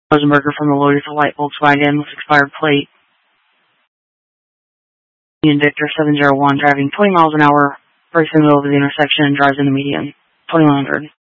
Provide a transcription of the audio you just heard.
Rosenberger from the Lotus, a white Volkswagen with expired plate. Union Victor 701, driving 20 miles an hour, breaks in the middle of the intersection and drives in the median. 2100.